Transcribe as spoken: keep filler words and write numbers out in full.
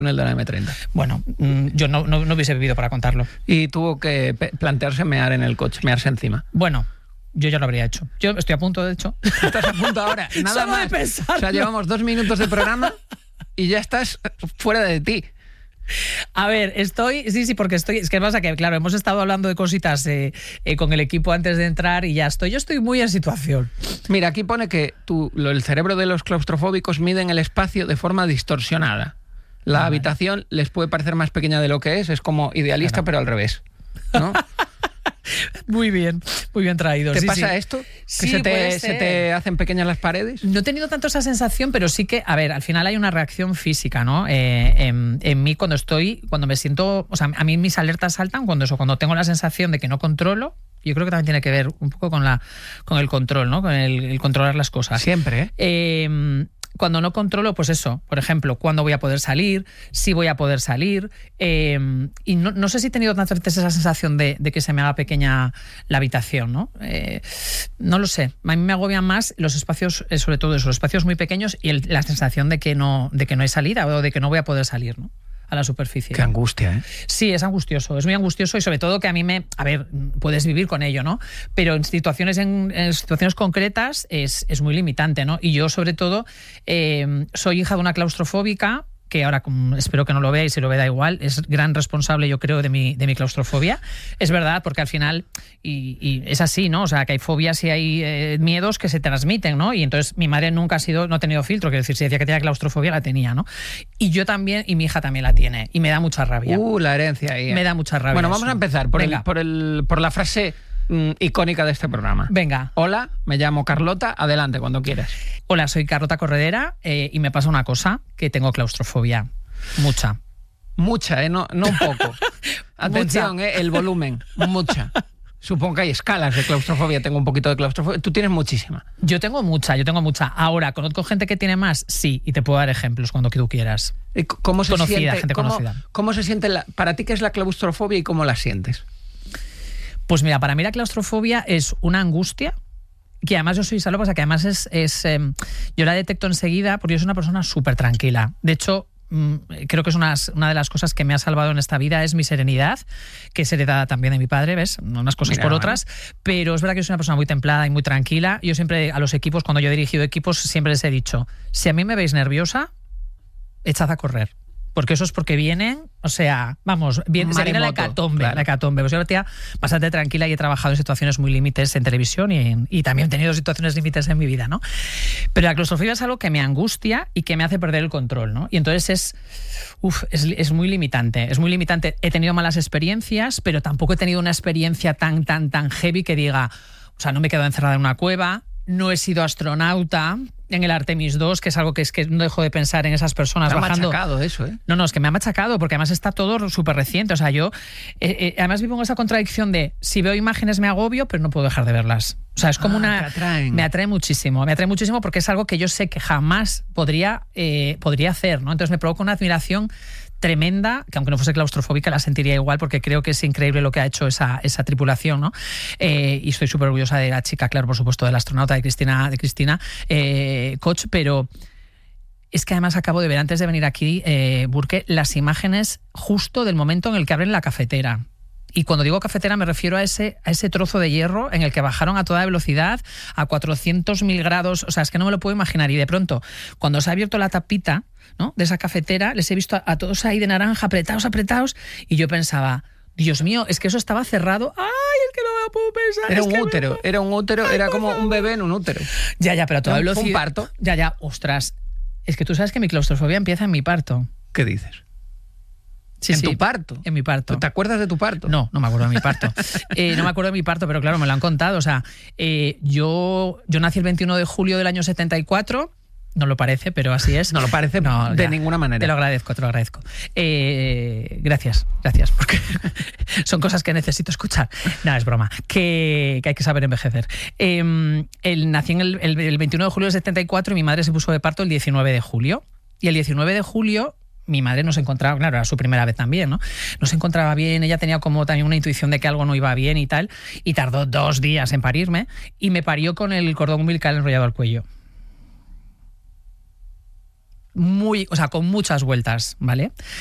en el de la eme treinta. Bueno, yo no, no, no hubiese vivido para contarlo. Y tuvo que plantearse mear en el coche, mearse encima. Bueno, yo ya lo habría hecho. Yo estoy a punto, de hecho. Estás a punto ahora, nada Solo más. de pensarlo. O sea, llevamos dos minutos de programa y ya estás fuera de ti. A ver, estoy... Sí, sí, porque estoy... Es que pasa que, claro, hemos estado hablando de cositas eh, eh, con el equipo antes de entrar y ya estoy... Yo estoy muy en situación. Mira, aquí pone que tú, lo, el cerebro de los claustrofóbicos miden el espacio de forma distorsionada. La ah, habitación vale. les puede parecer más pequeña de lo que es. Es como idealista, claro. pero al revés, ¿no? Muy bien, muy bien traído. ¿Te sí, pasa sí. esto? ¿Que sí, se, te, se te hacen pequeñas las paredes? No he tenido tanto esa sensación, pero sí que, a ver, al final hay una reacción física, ¿no? Eh, en, en mí cuando estoy, cuando me siento, o sea, a mí mis alertas saltan cuando eso, cuando tengo la sensación de que no controlo. Yo creo que también tiene que ver un poco con la, con el control, ¿no? Con el, el controlar las cosas. Siempre, ¿eh? eh Cuando no controlo, pues eso, por ejemplo, cuándo voy a poder salir, si voy a poder salir. Eh, y no, no sé si he tenido tantas veces esa sensación de, de que se me haga pequeña la habitación, ¿no? Eh, no lo sé. A mí me agobian más los espacios, sobre todo eso, los espacios muy pequeños y el, la sensación de que, no, de que no hay salida o de que no voy a poder salir, ¿no? A la superficie. Qué angustia, ¿eh? Sí, es angustioso, es muy angustioso y sobre todo que a mí me... A ver, puedes vivir con ello, ¿no? Pero en situaciones, en, en situaciones concretas es, es muy limitante, ¿no? Y yo, sobre todo, eh, soy hija de una claustrofóbica que ahora espero que no lo vea y si lo ve da igual, es gran responsable yo creo de mi, de mi claustrofobia. Es verdad, porque al final, y, y es así, ¿no? O sea, que hay fobias y hay eh, miedos que se transmiten, ¿no? Y entonces mi madre nunca ha sido, no ha tenido filtro, quiero decir, si decía que tenía claustrofobia, la tenía, ¿no? Y yo también, y mi hija también la tiene, y me da mucha rabia. Uh, la herencia ahí. Me da mucha rabia. Bueno, vamos eso. a empezar por, el, por, el, por la frase mm, icónica de este programa. Venga. Hola, me llamo Carlota, adelante, cuando quieras. Hola, soy Carlota Corredera eh, y me pasa una cosa, que tengo claustrofobia. Mucha. Mucha, ¿eh? No, no un poco. Atención, ¿eh? El volumen. Mucha. Supongo que hay escalas de claustrofobia. Tengo un poquito de claustrofobia. Tú tienes muchísima. Yo tengo mucha, yo tengo mucha. Ahora, ¿conozco gente que tiene más? Sí, y te puedo dar ejemplos cuando tú quieras. ¿Cómo se conocida, siente, gente cómo, conocida. ¿Cómo se siente la, para ti qué es la claustrofobia y cómo la sientes? Pues mira, para mí la claustrofobia es una angustia que además yo soy salopasa, que además es... es eh, yo la detecto enseguida porque yo soy una persona súper tranquila. De hecho... creo que es una, una de las cosas que me ha salvado en esta vida es mi serenidad, que es heredada también de mi padre, ¿ves? Unas cosas Mira, por otras, pero es verdad que yo soy una persona muy templada y muy tranquila. Yo siempre a los equipos, cuando yo he dirigido equipos, siempre les he dicho, si a mí me veis nerviosa, echad a correr. Porque eso es porque vienen, o sea, vamos, viene, se viene la hecatombe, claro. la hecatombe. Pues yo, tía, bastante tranquila y he trabajado en situaciones muy límites en televisión y, en, y también he tenido situaciones límites en mi vida, ¿no? Pero la claustrofobia es algo que me angustia y que me hace perder el control, ¿no? Y entonces es, uf, es, es muy limitante, es muy limitante. He tenido malas experiencias, pero tampoco he tenido una experiencia tan, tan, tan heavy que diga, o sea, no me he quedado encerrada en una cueva, no he sido astronauta en el Artemis dos, que es algo que es que no dejo de pensar en esas personas me ha bajando. machacado eso, ¿eh? No, no, es que me ha machacado, porque además está todo súper reciente. O sea, yo eh, eh, además vivo en esa contradicción de si veo imágenes me agobio, pero no puedo dejar de verlas. O sea, es como ah, una... te atraen. Me atrae muchísimo, me atrae muchísimo porque es algo que yo sé que jamás podría, eh, podría hacer, ¿no? Entonces me provoca una admiración tremenda, que aunque no fuese claustrofóbica la sentiría igual porque creo que es increíble lo que ha hecho esa, esa tripulación, ¿no? Eh, y estoy súper orgullosa de la chica, claro, por supuesto, de la astronauta, de Cristina, de Cristina eh, Koch, pero es que además acabo de ver, antes de venir aquí, eh, Burke, las imágenes justo del momento en el que abren la cafetera. Y cuando digo cafetera me refiero a ese, a ese trozo de hierro en el que bajaron a toda velocidad, a cuatrocientos mil grados, o sea, es que no me lo puedo imaginar. Y de pronto, cuando se ha abierto la tapita, ¿no?, de esa cafetera, les he visto a, a todos ahí de naranja, apretados, apretados, y yo pensaba, Dios mío, es que eso estaba cerrado. ¡Ay, es que no me lo puedo pensar! Era es un que útero, me... era un útero, Ay, era como favor. un bebé en un útero. Ya, ya, pero a toda ¿No? velocidad. ¿Un parto? Ya, ya, ostras. Es que tú sabes que mi claustrofobia empieza en mi parto. ¿Qué dices? Sí, ¿En sí, tu parto? En mi parto. ¿Te acuerdas de tu parto? No, no me acuerdo de mi parto. eh, no me acuerdo de mi parto, pero claro, me lo han contado. O sea, eh, yo, yo nací el veintiuno de julio del año setenta y cuatro. No lo parece, pero así es. No lo parece no, de ya, ninguna manera. Te lo agradezco, te lo agradezco. Eh, gracias, gracias, porque son cosas que necesito escuchar. No, es broma, que, que hay que saber envejecer. Eh, el, nací en el, el, el veintiuno de julio del setenta y cuatro y mi madre se puso de parto el diecinueve de julio. Y el diecinueve de julio... mi madre no se encontraba, claro, era su primera vez también, ¿no? No se encontraba bien, ella tenía como también una intuición de que algo no iba bien y tal, y tardó dos días en parirme, y me parió con el cordón umbilical enrollado al cuello. muy, o sea, con muchas vueltas, ¿vale?